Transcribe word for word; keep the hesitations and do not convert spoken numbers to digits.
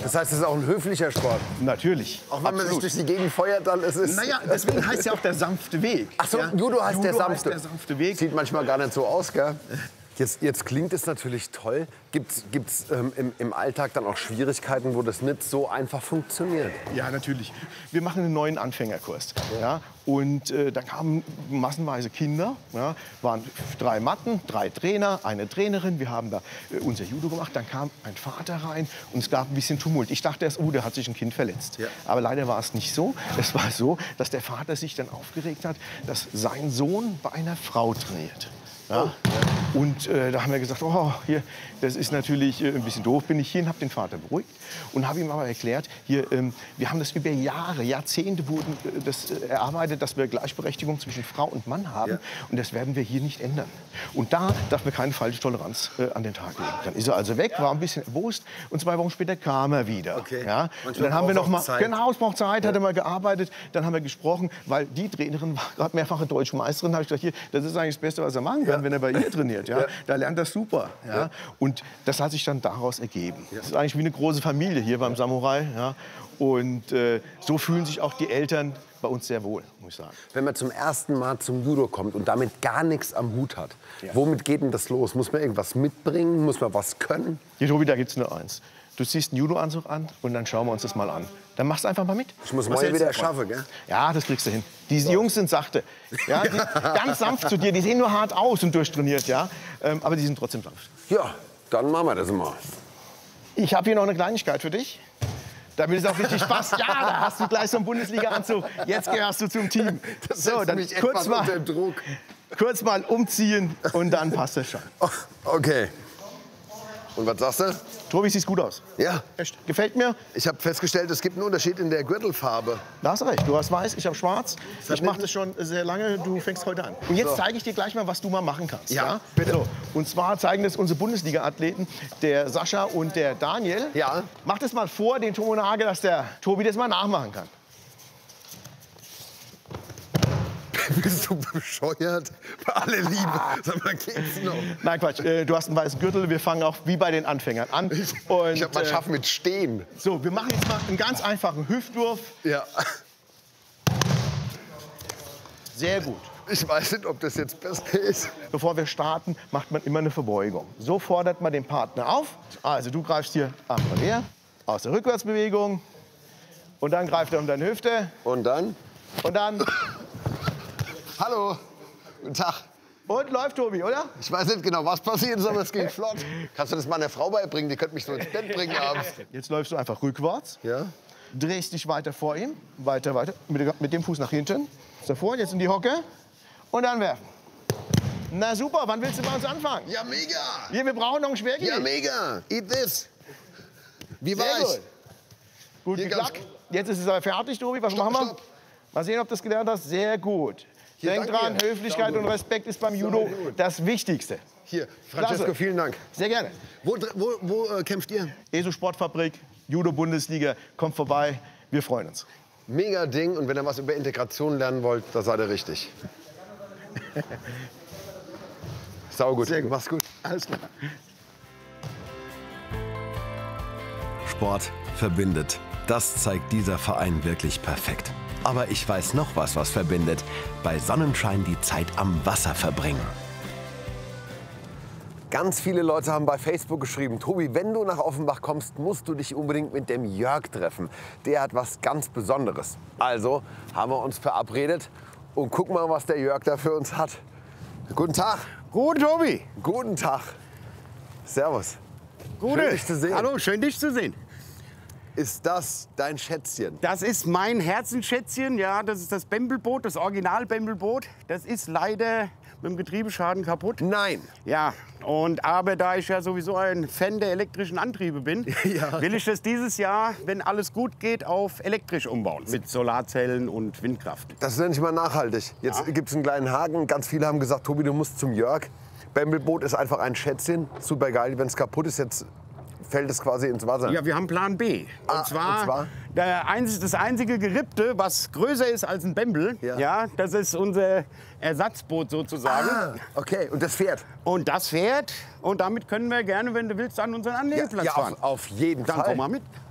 Das heißt, es ist auch ein höflicher Sport. Natürlich. Auch wenn man absolut. sich durch die Gegend feuert, dann ist es... Naja, deswegen heißt ja auch der sanfte Weg. Ach so, ja? Judo heißt Judo der sanfte. Heißt der sanfte Weg. Sieht manchmal gar nicht so aus, gell? Jetzt, jetzt klingt es natürlich toll. Gibt es ähm, im, im Alltag dann auch Schwierigkeiten, wo das nicht so einfach funktioniert? Ja, natürlich. Wir machen einen neuen Anfängerkurs. Ja. Und äh, da kamen massenweise Kinder. Ja. Waren drei Matten, drei Trainer, eine Trainerin. Wir haben da äh, unser Judo gemacht. Dann kam ein Vater rein und es gab ein bisschen Tumult. Ich dachte erst, oh, der hat sich ein Kind verletzt. Ja. Aber leider war es nicht so. Es war so, dass der Vater sich dann aufgeregt hat, dass sein Sohn bei einer Frau trainiert. Ja. Oh. Und äh, da haben wir gesagt, oh, hier, das ist natürlich äh, ein bisschen doof. Bin ich hier und habe den Vater beruhigt und habe ihm aber erklärt, hier, ähm, wir haben das über Jahre, Jahrzehnte wurden äh, das äh, erarbeitet, dass wir Gleichberechtigung zwischen Frau und Mann haben. Ja. Und das werden wir hier nicht ändern. Und da darf man keine falsche Toleranz äh, an den Tag legen. Dann ist er also weg, war ein bisschen erbost und zwei Wochen später kam er wieder. Okay. Ja. Und dann haben wir noch mal, genau, es braucht Zeit, ja. Hat er mal gearbeitet. Dann haben wir gesprochen, weil die Trainerin war gerade mehrfache deutsche Meisterin. Habe ich gesagt, hier, das ist eigentlich das Beste, was er machen kann, ja. Wenn er bei ihr trainiert. Ja. Ja. Da lernt er super. Ja. Ja. Und das hat sich dann daraus ergeben. Ja. Das ist eigentlich wie eine große Familie hier beim Samurai. Ja. Und äh, so fühlen sich auch die Eltern bei uns sehr wohl, muss ich sagen. Wenn man zum ersten Mal zum Judo kommt und damit gar nichts am Hut hat, ja. Womit geht denn das los? Muss man irgendwas mitbringen? Muss man was können? Hier, Tobi, da gibt es nur eins. Du ziehst einen Judo-Anzug an und dann schauen wir uns das mal an. Dann machst du einfach mal mit. Ich muss morgen wieder schaffen, gell? Ja, das kriegst du hin. Diese so. Jungs sind sachte. Ja, die, ganz sanft zu dir. Die sehen nur hart aus und durchtrainiert, ja. Ähm, aber die sind trotzdem sanft. Ja, dann machen wir das mal. Ich habe hier noch eine Kleinigkeit für dich. Damit es auch richtig passt. Ja, da hast du gleich so einen Bundesliga-Anzug. Jetzt gehörst du zum Team. Das so, dann mich kurz mal unter Druck. Kurz mal umziehen und dann passt das schon. Oh, okay. Und was sagst du? Tobi, siehst gut aus. Ja. Echt? Gefällt mir. Ich habe festgestellt, es gibt einen Unterschied in der Gürtelfarbe. Da hast du recht. Du hast weiß, ich habe schwarz. Ich mache das schon sehr lange. Du fängst heute an. Und jetzt so. Zeige ich dir gleich mal, was du mal machen kannst. Ja, ja? bitte. So. Und zwar zeigen das unsere Bundesliga-Athleten, der Sascha und der Daniel. Ja. Mach das mal vor, den Tomonage, dass der Tobi das mal nachmachen kann. Bist du bescheuert? Bei aller Liebe. Sag mal, geht's noch? Nein, Quatsch. Äh, du hast einen weißen Gürtel. Wir fangen auch wie bei den Anfängern an. Und, ich hab mal schaffen mit Stehen. So, wir machen jetzt mal einen ganz einfachen Hüftwurf. Ja. Sehr gut. Ich weiß nicht, ob das jetzt besser ist. Bevor wir starten, macht man immer eine Verbeugung. So fordert man den Partner auf. Also du greifst hier Arm her, aus der Rückwärtsbewegung. Und dann greift er um deine Hüfte. Und dann? Und dann... Hallo, guten Tag. Und läuft, Tobi, oder? Ich weiß nicht genau, was passiert ist, aber es ging flott. Kannst du das meiner Frau beibringen? Die könnte mich so ins Bett bringen abends. Jetzt läufst du einfach rückwärts. Ja. Drehst dich weiter vor ihm. Weiter, weiter. Mit, mit dem Fuß nach hinten. Davor, jetzt in die Hocke. Und dann werfen. Na super, wann willst du bei uns anfangen? Ja, mega. Hier, wir brauchen noch ein Schwergewicht. Ja, mega. Eat this. Wie war Sehr ich? gut. Gut geklappt. Jetzt ist es aber fertig, Tobi. Was Stopp, machen wir? stopp. Mal sehen, ob du das gelernt hast. Sehr gut. Hier, Denk dran, danke. Höflichkeit und Respekt ist beim Judo das Wichtigste. Hier, Francesco, Klasse. vielen Dank. Sehr gerne. Wo, wo, wo äh, kämpft ihr? E S O Sportfabrik, Judo-Bundesliga, kommt vorbei. Wir freuen uns. Mega Ding. Und wenn ihr was über Integration lernen wollt, da seid ihr richtig. Sau gut. Sehr gut. Mach's gut. Alles klar. Sport verbindet. Das zeigt dieser Verein wirklich perfekt. Aber ich weiß noch was, was verbindet. Bei Sonnenschein die Zeit am Wasser verbringen. Ganz viele Leute haben bei Facebook geschrieben, Tobi, wenn du nach Offenbach kommst, musst du dich unbedingt mit dem Jörg treffen. Der hat was ganz Besonderes. Also haben wir uns verabredet und guck mal, was der Jörg da für uns hat. Guten Tag. Guten Tobi. Guten Tag. Servus. Gute. Schön, dich zu sehen. Hallo, schön dich zu sehen. Ist das dein Schätzchen? Das ist mein Herzensschätzchen, ja, das ist das Bembelboot, das Original-Bembelboot. Das ist leider mit dem Getriebeschaden kaputt. Nein. Ja, und aber da ich ja sowieso ein Fan der elektrischen Antriebe bin, Ja. will ich das dieses Jahr, wenn alles gut geht, auf elektrisch umbauen. Mit Solarzellen und Windkraft. Das nenne ich mal nachhaltig. Jetzt Ja. gibt es einen kleinen Haken. Ganz viele haben gesagt, Tobi, du musst zum Jörg. Bembelboot ist einfach ein Schätzchen. Super geil. Wenn es kaputt ist, jetzt fällt es quasi ins Wasser. Ja, wir haben Plan B. Und, Ah, zwar, und zwar? Der einzig, das einzige Gerippte, was größer ist als ein Bembel, Ja. ja. das ist unser Ersatzboot sozusagen. Ah, okay. Und das fährt? Und das fährt und damit können wir gerne, wenn du willst, an unseren Anlegeplatz ja fahren. auf, auf jeden Dann Fall. komm mal mit.